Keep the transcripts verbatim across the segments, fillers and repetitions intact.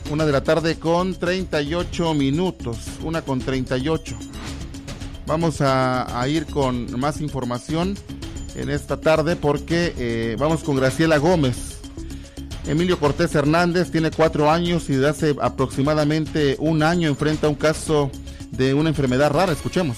Una de la tarde con treinta y ocho minutos, una con treinta y ocho. Vamos a, a ir con más información en esta tarde porque eh, vamos con Graciela Gómez. Emilio Cortés Hernández tiene cuatro años y desde hace aproximadamente un año enfrenta un caso de una enfermedad rara. Escuchemos.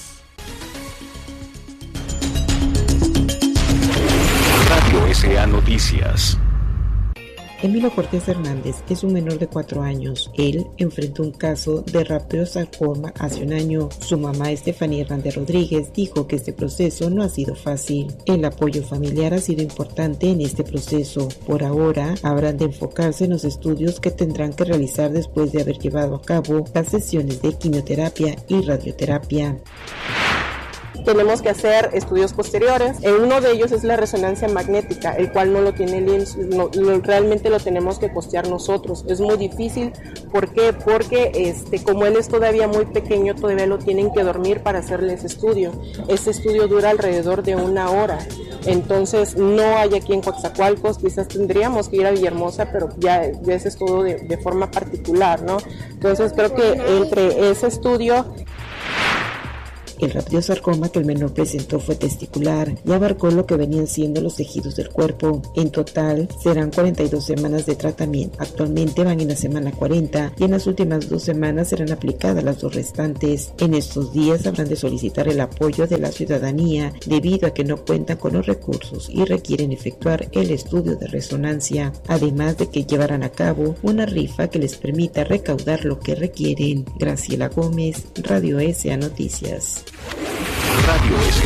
Radio S A Noticias. Emilio Cortés Hernández es un menor de cuatro años. Él enfrentó un caso de rapidosarcoma hace un año. Su mamá, Estefanía Hernández Rodríguez, dijo que este proceso no ha sido fácil. El apoyo familiar ha sido importante en este proceso. Por ahora, habrán de enfocarse en los estudios que tendrán que realizar después de haber llevado a cabo las sesiones de quimioterapia y radioterapia. Tenemos que hacer estudios posteriores. Uno de ellos es la resonancia magnética, el cual no lo tiene el I M S S, no, lo, realmente lo tenemos que costear nosotros. Es muy difícil. ¿Por qué? Porque este, como él es todavía muy pequeño, todavía lo tienen que dormir para hacerle ese estudio. Este estudio dura alrededor de una hora. Entonces no hay aquí en Coatzacoalcos, quizás tendríamos que ir a Villahermosa, pero ya, ya ese es todo de, de forma particular, ¿no? Entonces creo que entre ese estudio... El rapidosarcoma que el menor presentó fue testicular y abarcó lo que venían siendo los tejidos del cuerpo. En total, serán cuarenta y dos semanas de tratamiento. Actualmente van en la semana cuarenta y en las últimas dos semanas serán aplicadas las dos restantes. En estos días habrán de solicitar el apoyo de la ciudadanía debido a que no cuentan con los recursos y requieren efectuar el estudio de resonancia, además de que llevarán a cabo una rifa que les permita recaudar lo que requieren. Graciela Gómez, Radio S A Noticias. Radio S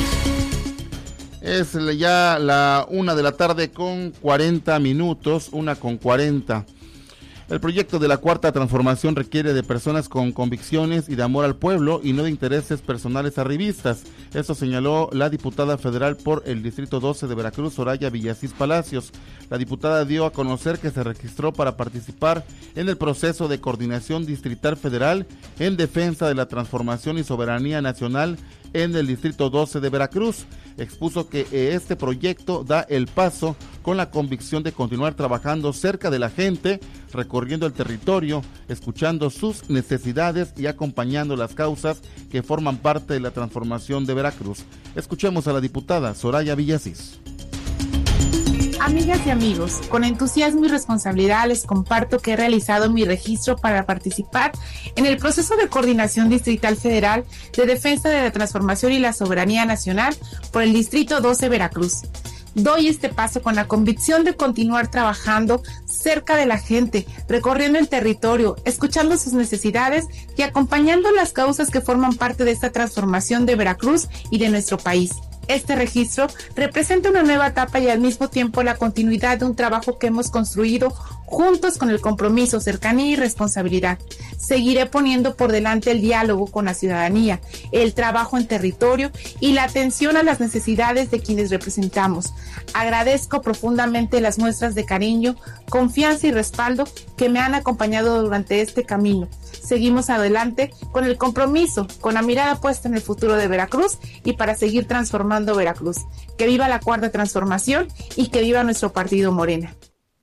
A Noticias. Es ya la una de la tarde con cuarenta minutos, una con cuarenta. El proyecto de la Cuarta Transformación requiere de personas con convicciones y de amor al pueblo y no de intereses personales arribistas. Eso señaló la diputada federal por el Distrito doce de Veracruz, Soraya Villasís Palacios. La diputada dio a conocer que se registró para participar en el proceso de coordinación distrital federal en defensa de la transformación y soberanía nacional en el Distrito doce de Veracruz. Expuso que este proyecto da el paso con la convicción de continuar trabajando cerca de la gente, recorriendo el territorio, escuchando sus necesidades y acompañando las causas que forman parte de la transformación de Veracruz. Escuchemos a la diputada Soraya Villasís. Amigas y amigos, con entusiasmo y responsabilidad les comparto que he realizado mi registro para participar en el proceso de coordinación distrital federal de defensa de la transformación y la soberanía nacional por el Distrito doce Veracruz. Doy este paso con la convicción de continuar trabajando cerca de la gente, recorriendo el territorio, escuchando sus necesidades y acompañando las causas que forman parte de esta transformación de Veracruz y de nuestro país. Este registro representa una nueva etapa y al mismo tiempo la continuidad de un trabajo que hemos construido juntos con el compromiso, cercanía y responsabilidad. Seguiré poniendo por delante el diálogo con la ciudadanía, el trabajo en territorio y la atención a las necesidades de quienes representamos. Agradezco profundamente las muestras de cariño, confianza y respaldo que me han acompañado durante este camino. Seguimos adelante con el compromiso, con la mirada puesta en el futuro de Veracruz y para seguir transformando Veracruz. Que viva la Cuarta Transformación y que viva nuestro partido Morena.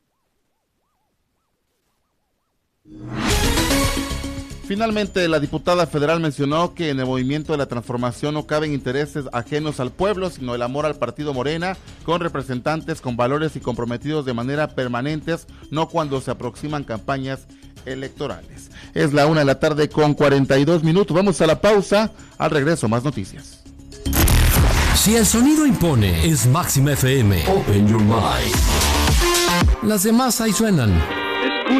Finalmente, la diputada federal mencionó que en el movimiento de la transformación no caben intereses ajenos al pueblo, sino el amor al partido Morena, con representantes con valores y comprometidos de manera permanentes, no cuando se aproximan campañas electorales. Es la una de la tarde con cuarenta y dos minutos. Vamos a la pausa. Al regreso, más noticias. Si el sonido impone, es Máxima F M. Open your mind. Las demás ahí suenan.